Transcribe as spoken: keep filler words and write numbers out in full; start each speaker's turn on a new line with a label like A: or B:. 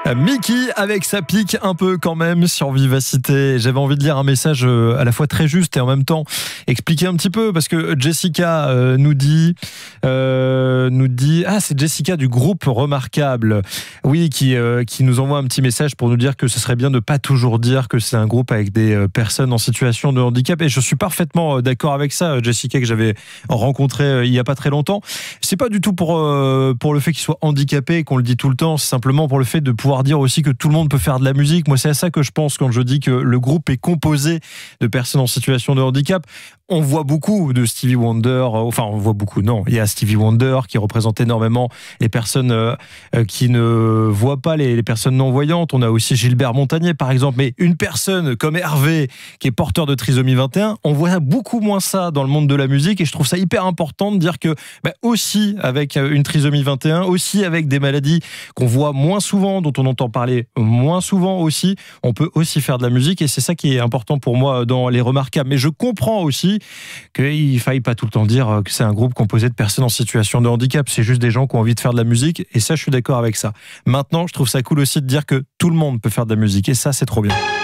A: Mickey avec sa pique un peu quand même sur Vivacité. J'avais envie de lire un message à la fois très juste et en même temps expliquer un petit peu parce que Jessica euh, nous dit euh, nous dit ah c'est Jessica du groupe Remarquable, oui qui euh, qui nous envoie un petit message pour nous dire que ce serait bien de pas toujours dire que c'est un groupe avec des euh, personnes en situation de handicap, et je suis parfaitement d'accord avec ça. Jessica, que j'avais rencontré euh, il y a pas très longtemps, c'est pas du tout pour euh, pour le fait qu'il soit handicapé et qu'on le dit tout le temps, c'est simplement pour le fait de pouvoir dire aussi que tout le monde peut faire de la musique. Moi, c'est à ça que je pense quand je dis que le groupe est composé de personnes en situation de handicap. On voit beaucoup de Stevie Wonder, enfin on voit beaucoup, non, il y a Stevie Wonder qui représente énormément les personnes euh, qui ne voient pas, les, les personnes non-voyantes. On a aussi Gilbert Montagné par exemple, mais une personne comme Hervé qui est porteur de trisomie vingt et un, on voit beaucoup moins ça dans le monde de la musique, et je trouve ça hyper important de dire que bah, aussi avec une trisomie vingt et un, aussi avec des maladies qu'on voit moins souvent, dont on entend parler moins souvent aussi, on peut aussi faire de la musique, et c'est ça qui est important pour moi dans les Remarquables. Mais je comprends aussi qu'il ne faille pas tout le temps dire que c'est un groupe composé de personnes en situation de handicap. C'est juste des gens qui ont envie de faire de la musique, et ça, je suis d'accord avec ça. Maintenant, je trouve ça cool aussi de dire que tout le monde peut faire de la musique, et ça, c'est trop bien.